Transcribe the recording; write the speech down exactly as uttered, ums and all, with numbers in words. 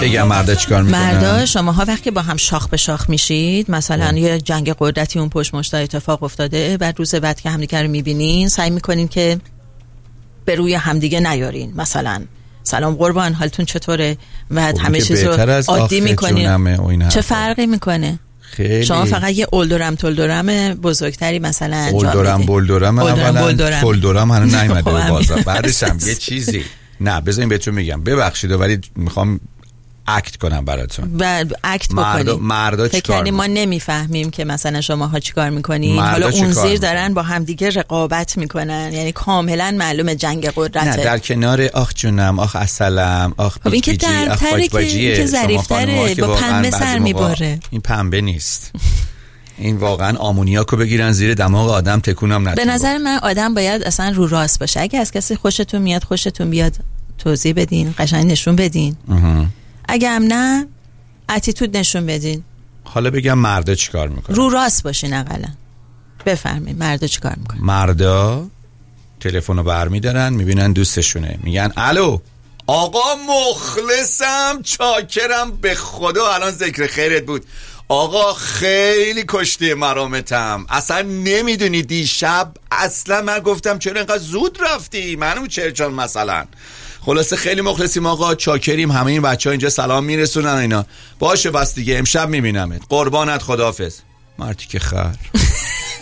بگم مردا چیکار میکنن؟ مردا شماها وقتی با هم شاخ به شاخ میشید، مثلا ام. یه جنگ قدرتی اون پشت مشت اتفاق افتاده، بعد روز بعد که همدیگه رو میبینین سعی میکنین که به روی همدیگه نیارین، مثلا سلام قربان حالتون چطوره، بعد همه چیز رو عادی میکنین. چه فرقی میکنه؟ خیلی. شما فقط یه اولدورم تولدورم بزرگتری مثلا انجام بدید. اولدورم بولدورم اولا تولدورم هنوز نیومده بازار. بعدش هم یه چیزی نه بذارین بهتون میگم، ببخشید ولی میخوام اکت کنم براتون و اکت بکنید. مردا چیکار میکنن؟ ما نمیفهمیم که مثلا شماها چیکار میکنین، حالا اون زیر دارن با هم دیگه رقابت میکنن، یعنی کاملا معلومه جنگ قدرته. نه در کنار آخ جونم، آخ اصلم، آخ این که درتره که ظریفتره، با پنبه سر میبره. این پنبه نیست. این واقعا آمونیاکو بگیرن زیر دماغ آدم تکونم نده. به نظر من آدم باید اصلا رو راست باشه. اگه از کسی خوشتون میاد خوشتون بیاد توضیح بدین، قشنگ نشون بدین. اگه هم نه اتیتود نشون بدین. حالا بگم مردا چیکار میکنن؟ رو راست باشین اقلا. بفرمایید مردا چیکار میکنن؟ مردا تلفنو برمیدارن، میبینن دوستشونه، میگن الو آقا مخلصم، چاکرم به خدا، الان ذکر خیرت بود آقا، خیلی کشتی مرامتم، اصلا نمیدونی دیشب اصلا من گفتم چرا اینقدر زود رفتی، منو چرچان مثلا. خلاصه خیلی مخلصیم آقا، چاکریم، همه این بچه ها اینجا سلام میرسونن اینا. باشه بس دیگه امشب میبینمت، قربانت، خداحافظ. مرتی که خر